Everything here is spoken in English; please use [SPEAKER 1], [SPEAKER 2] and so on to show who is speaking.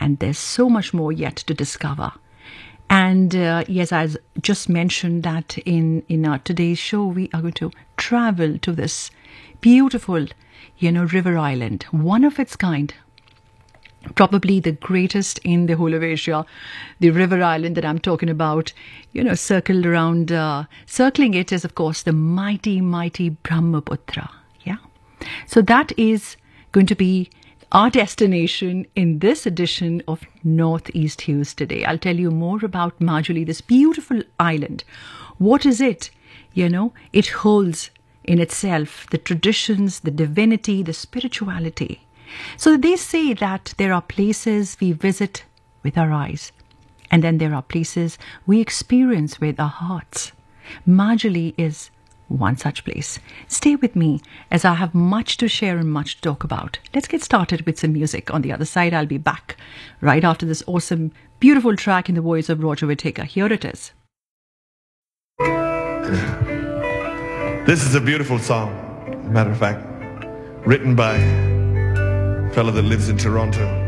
[SPEAKER 1] and there's so much more yet to discover. And yes, I just mentioned that in our today's show, we are going to travel to this beautiful, river island, one of its kind, probably the greatest in the whole of Asia. The river island that I'm talking about, circling it is, of course, the mighty, mighty Brahmaputra. Yeah. So that is going to be our destination in this edition of Northeast Hues today. I'll tell you more about Majuli, this beautiful island. What is it? It holds in itself the traditions, the divinity, the spirituality. So they say that there are places we visit with our eyes, and then there are places we experience with our hearts. Majuli is one such place. Stay with me as I have much to share and much to talk about. Let's get started with some music. On the other side, I'll be back right after this awesome, beautiful track in the voice of Roger Whittaker. Here it is.
[SPEAKER 2] This is a beautiful song, matter of fact, written by a fellow that lives in Toronto.